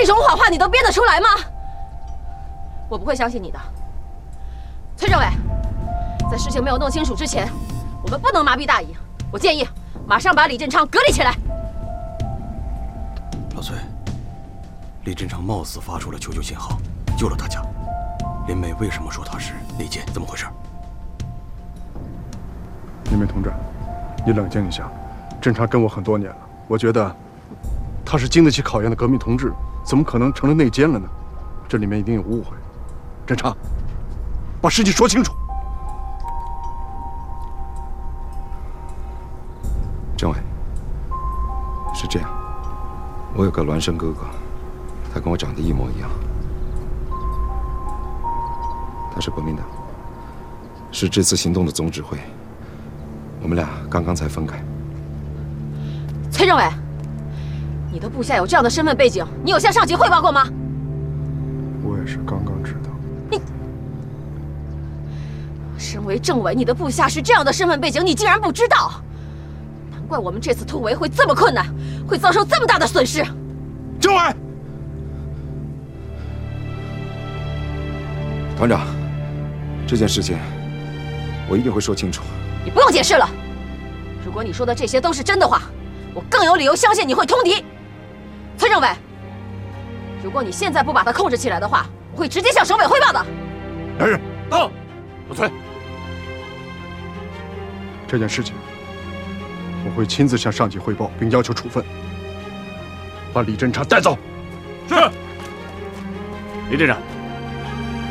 种谎话你都编得出来吗？我不会相信你的，崔政委，在事情没有弄清楚之前，我们不能麻痹大意。我建议马上把李振昌隔离起来。 老崔，李振昌貌似发出了求救信号，救了大家。林梅为什么说他是内奸？怎么回事？ 林梅同志，你冷静一下。振昌跟我很多年了，我觉得他是经得起考验的革命同志，怎么可能成了内奸了呢？这里面一定有误会。振昌，把事情说清楚。 政委，是这样，我有个孪生哥哥，他跟我长得一模一样。他是国民党，是这次行动的总指挥。我们俩刚刚才分开。 崔政委，你的部下有这样的身份背景，你有向上级汇报过吗？ 我也是刚刚知道。 你身为政委，你的部下是这样的身份背景，你竟然不知道？难怪我们这次突围会这么困难，会遭受这么大的损失。 政委， 团长，这件事情我一定会说清楚。 你不用解释了。如果你说的这些都是真的话，我更有理由相信你会通敌。崔政委，如果你现在不把他控制起来的话，我会直接向省委汇报的。 来人， 到。老崔， 这件事情我会亲自向上级汇报，并要求处分。把李振昌带走。 是。李队长。